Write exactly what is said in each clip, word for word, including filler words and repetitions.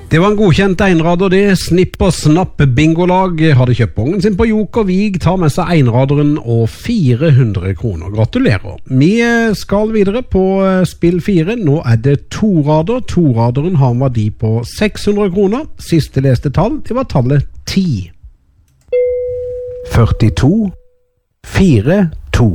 Det var en godkjent einrader det. Snipp og snapp bingolag hadde kjøpt bongen sin på Joker. Vig tar med seg einraderen og fire hundre kroner. Gratulerer. Vi skal videre på spill fire. Nå er det torader. Toraderen har en verdi på seks hundre kroner. Siste leste tall, det var tallet ti. førtito, fire, to.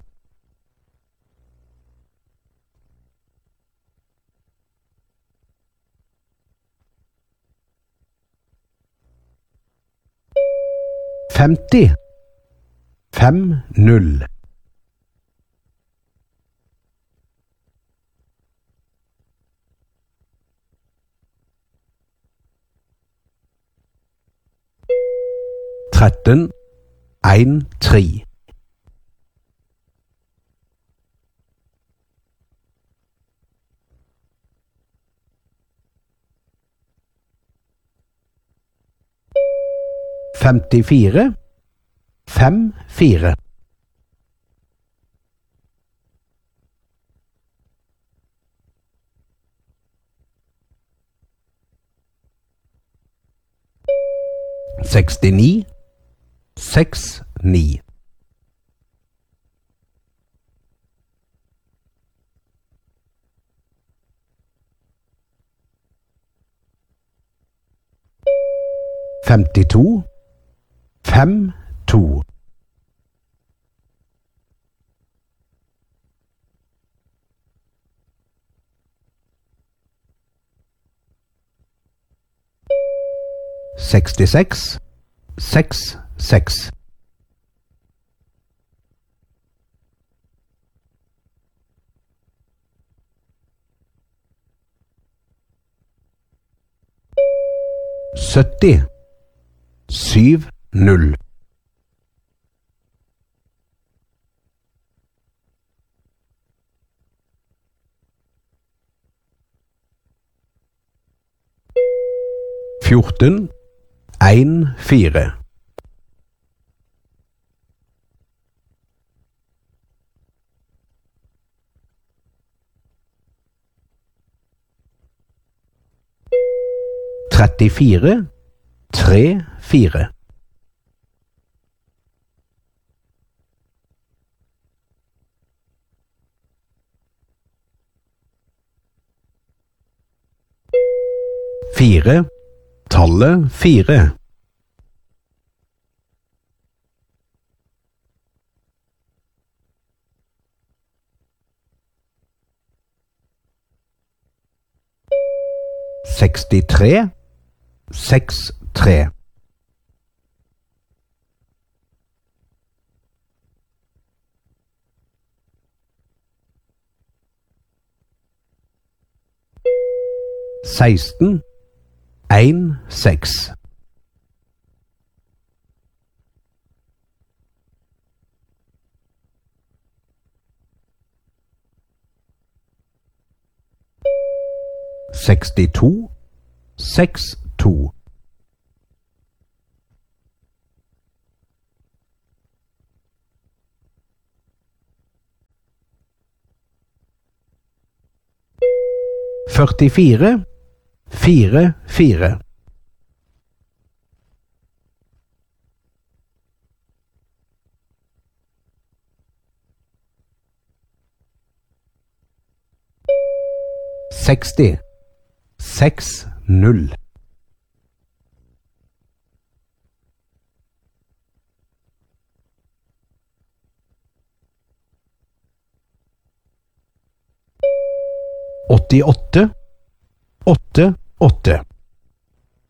femti, fem, null. tretten, en, tre. femtifire, fem, fire. sekstini, seks, ni. femtito, fem, to. sekstiseks, seks, seks. sytti, syv, null. fjorten, en, fire. trettifire, tre, fire. Fire, tallet fire. sekstitre, seks, tre. seksten, en, seks. sekstito, seks, to. førtifire, fire, fire. seksti, seks, null. åttiåtte, åtte, åtte.